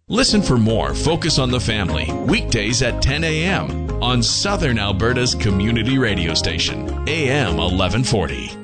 Listen for more Focus on the Family, weekdays at 10 a.m. on Southern Alberta's community radio station, AM 1140.